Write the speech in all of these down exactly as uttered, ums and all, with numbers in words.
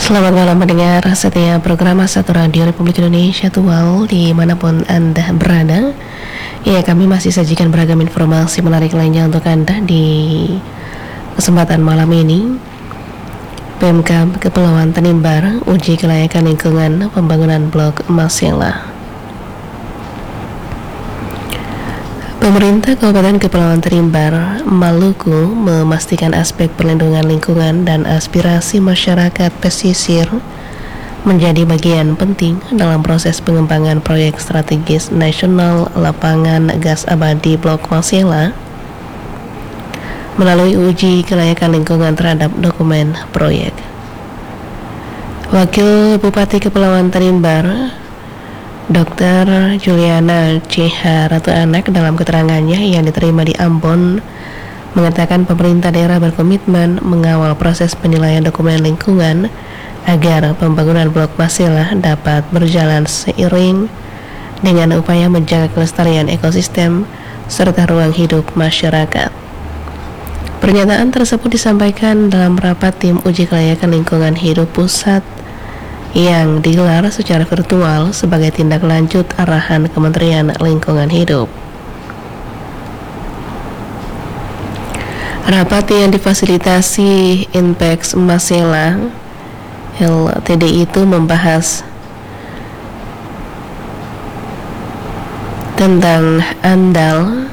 Selamat malam mendengar setia program Satu Radio Republik Indonesia Tual dimanapun Anda berada. Ya, kami masih sajikan beragam informasi menarik lainnya untuk Anda di kesempatan malam ini. Pemkab Kepulauan Tanimbar uji kelayakan lingkungan pembangunan blok Masela. Pemerintah Kabupaten Kepulauan Tanimbar, Maluku memastikan aspek perlindungan lingkungan dan aspirasi masyarakat pesisir menjadi bagian penting dalam proses pengembangan proyek strategis nasional lapangan gas abadi blok Masela melalui uji kelayakan lingkungan terhadap dokumen proyek. Wakil Bupati Kepulauan Tanimbar, Dokter Juliana C H Ratu Anak, dalam keterangannya yang diterima di Ambon, mengatakan pemerintah daerah berkomitmen mengawal proses penilaian dokumen lingkungan agar pembangunan blok Masela dapat berjalan seiring dengan upaya menjaga kelestarian ekosistem serta ruang hidup masyarakat. Pernyataan tersebut disampaikan dalam rapat tim uji kelayakan lingkungan hidup pusat yang digelar secara virtual sebagai tindak lanjut arahan Kementerian Lingkungan Hidup. Rapat yang difasilitasi Inpex Masela L T D itu membahas tentang andal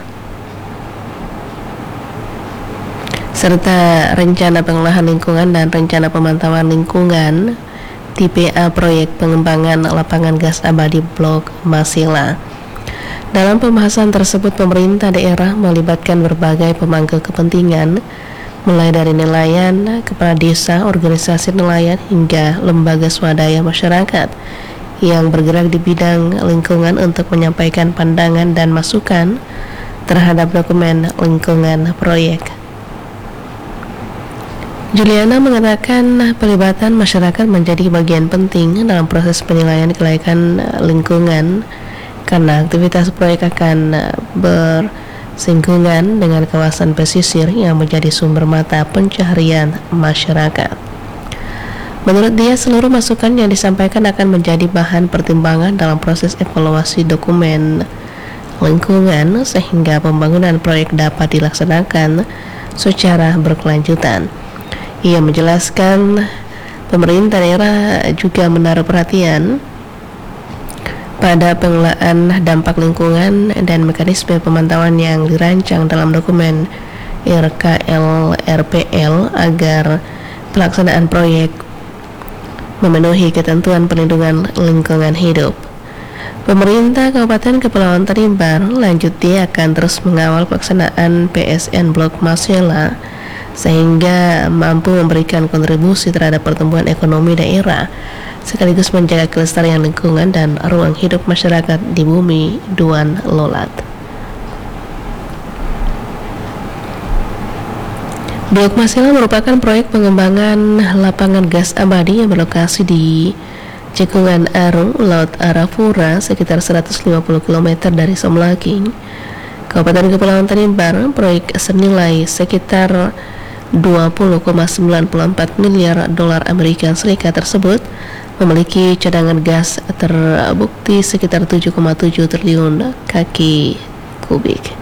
serta rencana pengolahan lingkungan dan rencana pemantauan lingkungan T P A proyek pengembangan lapangan gas abadi blok Masela. Dalam pembahasan tersebut, pemerintah daerah melibatkan berbagai pemangku kepentingan, mulai dari nelayan, kepala desa, organisasi nelayan, hingga lembaga swadaya masyarakat yang bergerak di bidang lingkungan untuk menyampaikan pandangan dan masukan terhadap dokumen lingkungan proyek. Juliana mengatakan pelibatan masyarakat menjadi bagian penting dalam proses penilaian kelayakan lingkungan karena aktivitas proyek akan bersinggungan dengan kawasan pesisir yang menjadi sumber mata pencaharian masyarakat. Menurut dia, seluruh masukan yang disampaikan akan menjadi bahan pertimbangan dalam proses evaluasi dokumen lingkungan sehingga pembangunan proyek dapat dilaksanakan secara berkelanjutan. Ia menjelaskan pemerintah daerah juga menaruh perhatian pada pengelolaan dampak lingkungan dan mekanisme pemantauan yang dirancang dalam dokumen R K L R P L agar pelaksanaan proyek memenuhi ketentuan perlindungan lingkungan hidup. Pemerintah Kabupaten Kepulauan Tanimbar lanjut dia akan terus mengawal pelaksanaan P S N blok Masela sehingga mampu memberikan kontribusi terhadap pertumbuhan ekonomi daerah sekaligus menjaga kelestarian lingkungan dan ruang hidup masyarakat di bumi Duan Lolat. Blok Masela merupakan proyek pengembangan lapangan gas abadi yang berlokasi di Cekungan Aru, Laut Arafura, sekitar seratus lima puluh kilometer dari Somlaking, Kabupaten Kepulauan Tanimbar. Proyek senilai sekitar dua puluh koma sembilan empat miliar dolar Amerika Serikat tersebut memiliki cadangan gas terbukti sekitar tujuh koma tujuh triliun kaki kubik.